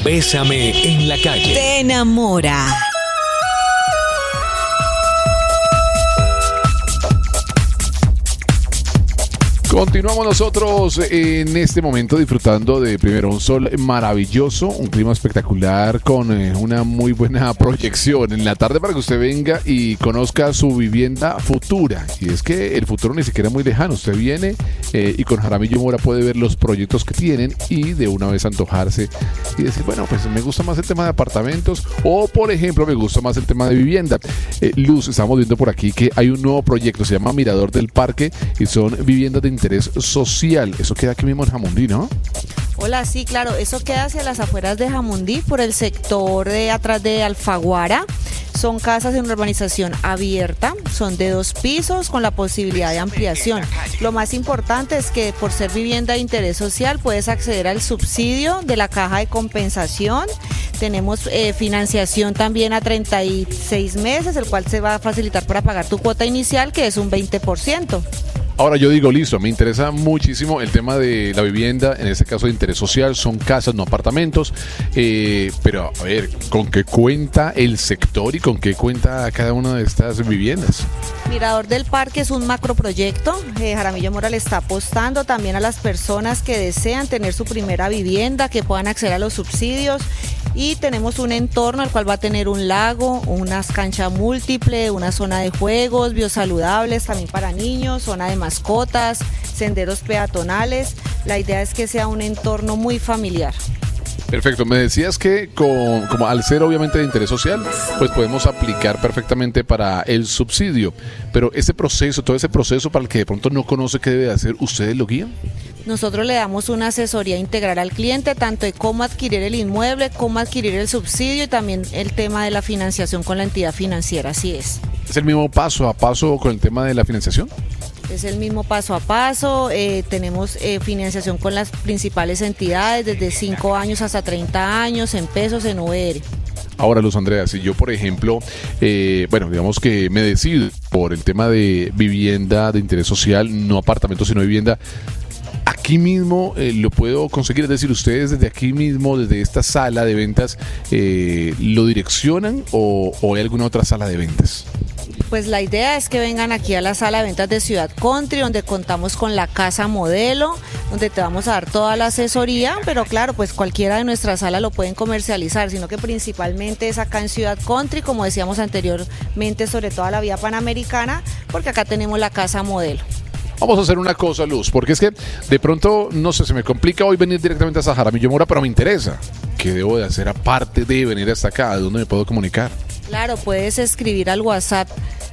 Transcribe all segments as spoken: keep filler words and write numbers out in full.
Bésame en la calle. Te enamora. Continuamos nosotros en este momento disfrutando de primero un sol maravilloso, un clima espectacular con eh, una muy buena proyección en la tarde para que usted venga y conozca su vivienda futura. Y es que el futuro ni siquiera es muy lejano. Usted viene eh, y con Jaramillo Mora puede ver los proyectos que tienen y de una vez antojarse y decir, bueno, pues me gusta más el tema de apartamentos o, por ejemplo, me gusta más el tema de vivienda. Eh, Luz, estamos viendo por aquí que hay un nuevo proyecto, se llama Mirador del Parque y son viviendas de interés social. Eso queda aquí mismo en Jamundí, ¿no? Hola, sí, claro, eso queda hacia las afueras de Jamundí, por el sector de atrás de Alfaguara. Son casas en una urbanización abierta, son de dos pisos con la posibilidad de ampliación. Lo más importante es que por ser vivienda de interés social puedes acceder al subsidio de la caja de compensación. Tenemos eh, financiación también a treinta y seis meses, el cual se va a facilitar para pagar tu cuota inicial, que es un veinte por ciento. Ahora yo digo, listo, me interesa muchísimo el tema de la vivienda, en este caso de interés social, son casas, no apartamentos, eh, pero a ver, ¿con qué cuenta el sector y con qué cuenta cada una de estas viviendas? Mirador del Parque es un macroproyecto, eh, Jaramillo Mora le está apostando también a las personas que desean tener su primera vivienda, que puedan acceder a los subsidios. Y tenemos un entorno al cual va a tener un lago, unas canchas múltiples, una zona de juegos, biosaludables también para niños, zona de mascotas, senderos peatonales. La idea es que sea un entorno muy familiar. Perfecto, me decías que con, como al ser obviamente de interés social, pues podemos aplicar perfectamente para el subsidio, pero ese proceso, todo ese proceso para el que de pronto no conoce qué debe hacer, ¿ustedes lo guían? Nosotros le damos una asesoría integral al cliente, tanto de cómo adquirir el inmueble, cómo adquirir el subsidio y también el tema de la financiación con la entidad financiera, así es. ¿Es el mismo paso a paso con el tema de la financiación? Es el mismo paso a paso, eh, tenemos eh, financiación con las principales entidades desde cinco años hasta treinta años, en pesos, en U R. Ahora, Luz Andrea, si yo, por ejemplo, eh, bueno, digamos que me decido por el tema de vivienda de interés social, no apartamento, sino vivienda, aquí mismo eh, lo puedo conseguir, es decir, ustedes desde aquí mismo, desde esta sala de ventas, eh, ¿lo direccionan o, o hay alguna otra sala de ventas? Pues la idea es que vengan aquí a la sala de ventas de Ciudad Country, donde contamos con la casa modelo, donde te vamos a dar toda la asesoría, pero claro, pues cualquiera de nuestras salas lo pueden comercializar, sino que principalmente es acá en Ciudad Country, como decíamos anteriormente, sobre toda la vía panamericana, porque acá tenemos la casa modelo. Vamos a hacer una cosa, Luz, porque es que de pronto, no sé, se me complica hoy venir directamente a Jaramillo Mora, pero me interesa. ¿Qué debo de hacer aparte de venir hasta acá? ¿De dónde me puedo comunicar? Claro, puedes escribir al WhatsApp.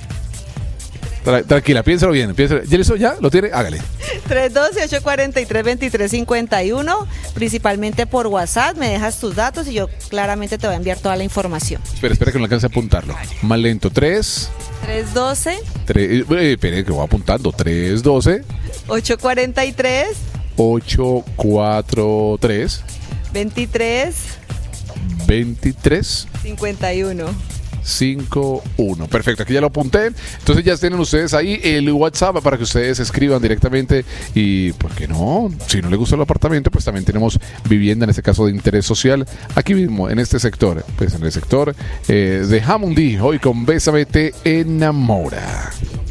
Tra- tranquila, piénsalo bien, piénsalo. ¿Ya listo? ¿Ya? ¿Lo tiene? Hágale. tres uno dos, ocho cuatro tres, dos tres cinco uno, principalmente por WhatsApp, me dejas tus datos y yo claramente te voy a enviar toda la información. Espera, espera que no alcance a apuntarlo. Más lento, tres... tres uno dos, tres, eh, espere que voy apuntando. tres uno dos, ocho cuatro tres, ocho cuatro tres, veintitrés, veintitrés, cincuenta y uno. cinco uno. Perfecto, aquí ya lo apunté. Entonces ya tienen ustedes ahí el WhatsApp para que ustedes escriban directamente y, ¿por qué no? Si no les gusta el apartamento, pues también tenemos vivienda, en este caso de interés social, aquí mismo, en este sector, pues en el sector eh, de Jamundí, hoy con Bésame te enamora.